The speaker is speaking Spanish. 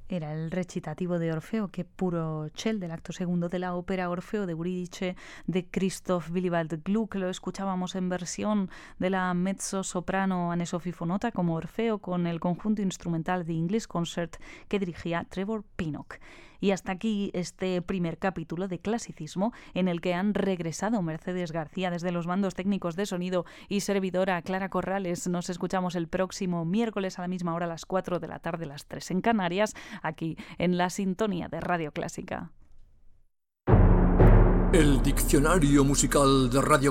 Era el recitativo de Orfeo, que puro ciel del acto segundo de la ópera Orfeo de Eurídice de Christoph Willibald Gluck. Lo escuchábamos en versión de la mezzo-soprano Anne-Sophie Fonota como Orfeo con el conjunto instrumental The English Concert que dirigía Trevor Pinnock. Y hasta aquí este primer capítulo de Clasicismo en el que han regresado Mercedes García desde los mandos técnicos de sonido y servidora Clara Corrales. Nos escuchamos el próximo miércoles a la misma hora, a las 4 de la tarde, las 3 en Canarias, aquí en la sintonía de Radio Clásica. El diccionario musical de Radio